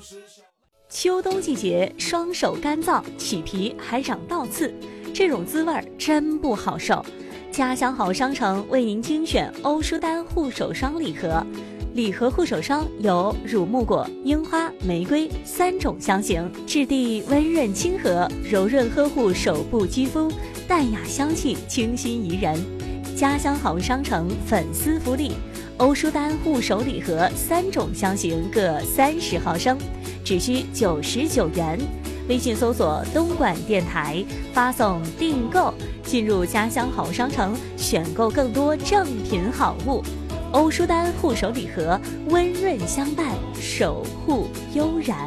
秋冬季节，双手干燥，起皮还长倒刺，这种滋味真不好受。家乡好商城为您精选欧舒丹护手霜礼盒，礼盒护手霜有乳木果、樱花、玫瑰3种香型，质地温润亲和，柔润呵护手部肌肤，淡雅香气清新宜人。家乡好商城粉丝福利，欧舒丹护手礼盒3种香型各30毫升，只需99元。微信搜索东莞电台，发送订购，进入家乡好商城，选购更多正品好物。欧舒丹护手礼盒，温润相伴，守护悠然。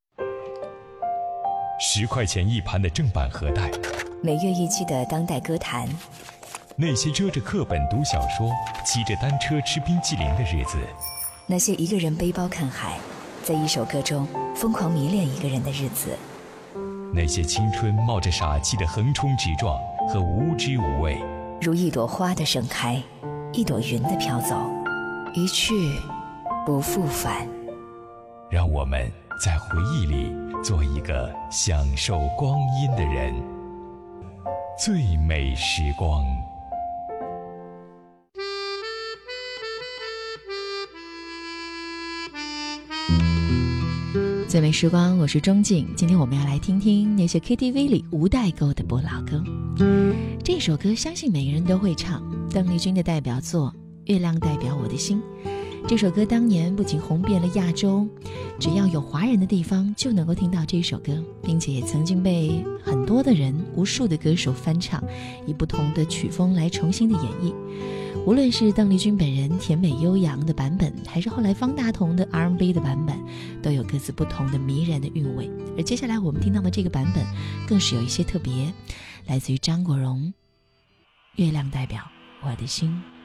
10块钱一盘的正版盒带， 每月一期的当代歌坛， 那些遮着课本读小说，骑着单车吃冰淇淋的日子， 那些一个人背包看海，在一首歌中疯狂迷恋一个人的日子， 那些青春冒着傻气的横冲直撞和无知无畏， 如一朵花的盛开，一朵云的飘走，一去不复返。 让我们在回忆里做一个享受光阴的人。最美时光。 最美时光，我是钟静。今天我们要来听听那些 KTV 里无代沟的不老歌。这首歌相信每个人都会唱，邓丽君的代表作《月亮代表我的心》。这首歌当年不仅红遍了亚洲，只要有华人的地方就能够听到这首歌，并且也曾经被很多的人、无数的歌手翻唱，以不同的曲风来重新的演绎。无论是邓丽君本人甜美悠扬的版本，还是后来方大同的 R&B 的版本，都有各自不同的迷人的韵味。而接下来我们听到的这个版本更是有一些特别，来自于张国荣《月亮代表我的心》。